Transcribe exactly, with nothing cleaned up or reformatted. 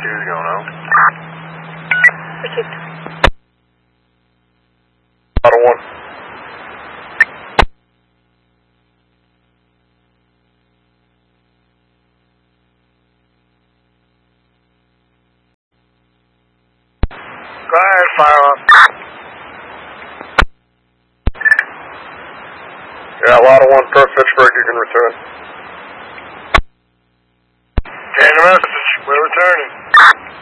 two's going on. Received. Auto one. Go ahead, fire up. Yeah, Lotto one, per Fitchburg, you can return. Get the message, we're returning.